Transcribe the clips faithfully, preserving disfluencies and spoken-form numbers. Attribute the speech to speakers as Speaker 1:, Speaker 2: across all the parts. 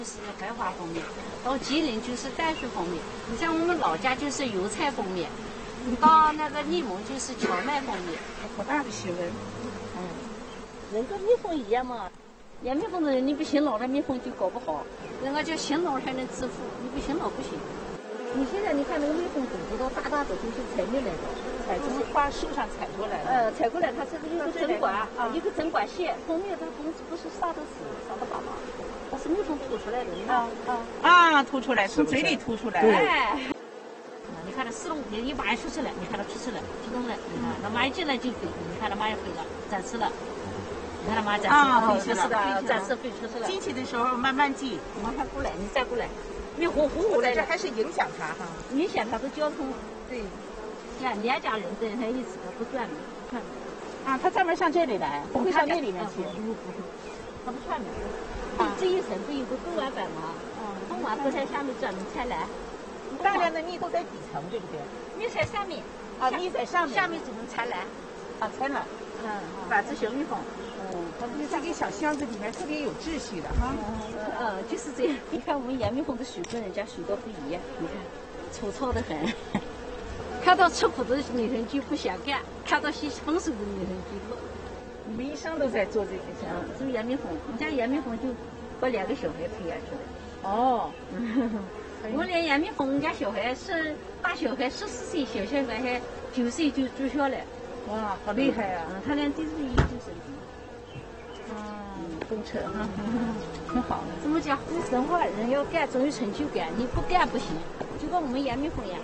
Speaker 1: 是槐花蜂蜜，到吉林就是溏水蜂蜜。你像我们老家就是油菜蜂蜜，到那个内蒙就是荞麦蜂蜜。
Speaker 2: 好大的学问。
Speaker 1: 嗯，人跟蜜蜂一样嘛，养蜜蜂的人你不勤劳，那蜜蜂就搞不好。人家叫勤劳才能致富，你不勤劳不行。你现在你看那个蜜蜂种子都大大的，就是采蜜来的，
Speaker 2: 采就是花树上采过来的。
Speaker 1: 呃，采过来它这个一个针管啊，一个针管线，蜂蜜它不是不是撒的死，撒的粑粑，它是蜜蜂吐出来的，你看
Speaker 2: 啊啊，吐出来，从嘴里吐出来。
Speaker 1: 哎，你看它丝绒，你一马上出去了，你看它出去了，激动了，你看它马一进来就飞，你看它马也飞了，展翅了。你看它马展翅，
Speaker 2: 啊，飞出
Speaker 1: 了，展翅飞出去了。
Speaker 2: 进去的时候慢慢进，
Speaker 1: 马上过来，你再过来。你呼呼呼来，
Speaker 2: 这还是影响它哈，
Speaker 1: 影响它的交通。
Speaker 2: 对，
Speaker 1: 你看两家人在它一起它不转的，转
Speaker 2: 啊，它专门上这里来，不会上那里面去。
Speaker 1: 不不不，它不转的。啊，这一层不有个钩碗板吗？嗯，钩碗不在下面转，才来。
Speaker 2: 大量的蜜都在底层，对不对？
Speaker 1: 蜜在上面。
Speaker 2: 啊，蜜在上面，
Speaker 1: 下面只能才来。
Speaker 2: 啊，才来。
Speaker 1: 嗯，法子小蜜蜂。
Speaker 2: 嗯，它不是这个小箱子里面特别有秩序的哈。
Speaker 1: 嗯嗯，就是这样。你看我们养蜜蜂的水跟人家水稻不一样，你看粗糙的很。看到吃苦的女人就不想干，看到些丰收的女人就乐。
Speaker 2: 你们一生都在做这个事
Speaker 1: 啊，做养蜜蜂，我们家养蜜蜂就把两个小孩培养出来。
Speaker 2: 哦。
Speaker 1: 我连养蜜蜂，我们家小孩是大小孩十四岁，小小孩还九岁就住校了。
Speaker 2: 哇，好厉害啊！
Speaker 1: 嗯，他俩都是研究生。
Speaker 2: 嗯，工程哈，挺好的。
Speaker 1: 怎么讲？你生活人要干，总有成就感，你不干不行。就跟我们养蜜蜂一样。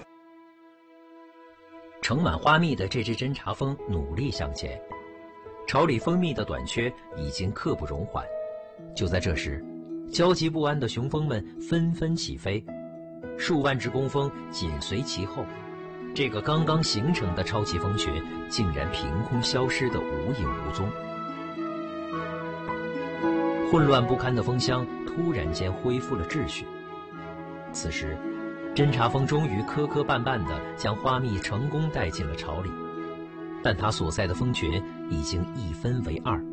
Speaker 3: 盛满花蜜的这只侦察蜂努力向前，巢里蜂蜜的短缺已经刻不容缓。就在这时，焦急不安的雄蜂们纷纷起飞，数万只工蜂紧随其后。这个刚刚形成的超级蜂群竟然凭空消失得无影无踪。混乱不堪的蜂箱突然间恢复了秩序。此时，侦察蜂终于磕磕绊绊地将花蜜成功带进了巢里，但它所在的蜂群已经一分为二。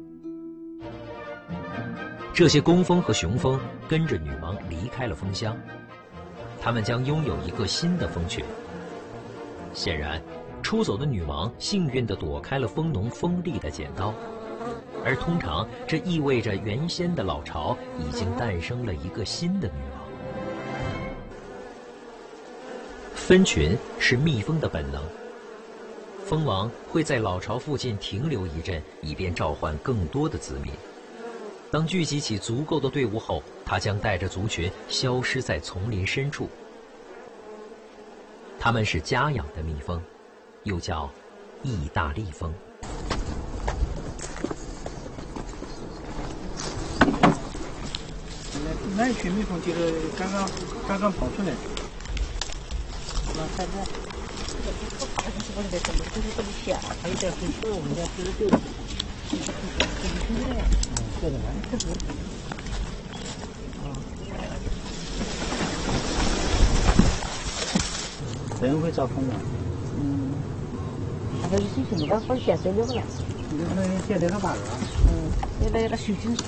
Speaker 3: 这些工蜂和雄蜂跟着女王离开了蜂箱，它们将拥有一个新的蜂群。显然，出走的女王幸运地躲开了蜂农锋利的剪刀，而通常这意味着原先的老巢已经诞生了一个新的女王。分群是蜜蜂的本能，蜂王会在老巢附近停留一阵，以便召唤更多的子民。当聚集起足够的队伍后，它将带着族群消失在丛林深处。它们是家养的蜜蜂，又叫意大利蜂。
Speaker 4: 那一群蜜蜂就是刚刚刚刚跑出来。那看看，
Speaker 1: 不跑进去，我这边就是这么小，
Speaker 4: 还有点很瘦，我们家四十九。嗯，这个来。人会招蜂的。
Speaker 1: 嗯，还是最近的，我现在了不了。
Speaker 4: 你看那现在他把了。
Speaker 1: 嗯，现在那水晶水。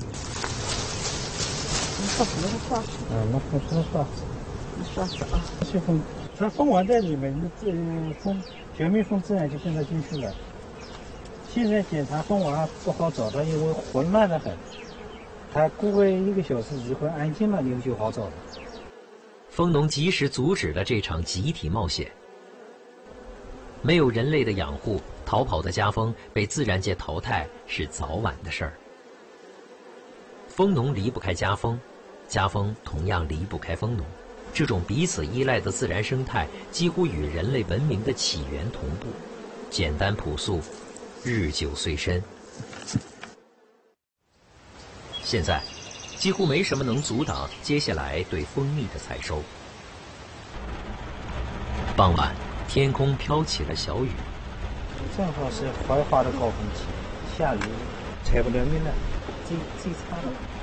Speaker 1: 你说什么都说。
Speaker 4: 嗯，那不说说。
Speaker 1: 你说说啊。
Speaker 4: 去蜂，说蜂王在里面，那自蜂绝蜜蜂自然就跟着进去了。现在检查蜂王不好找到，因为混乱的很。它过个一个小时以后安静了，你就好找了。
Speaker 3: 蜂农及时阻止了这场集体冒险。没有人类的养护，逃跑的家蜂被自然界淘汰是早晚的事儿。蜂农离不开家蜂，家蜂同样离不开蜂农。这种彼此依赖的自然生态几乎与人类文明的起源同步，简单朴素，日久岁深。现在几乎没什么能阻挡接下来对蜂蜜的采收。傍晚，天空飘起了小雨，
Speaker 4: 正好是槐花的高峰期，下雨采不了蜜了，最最差了。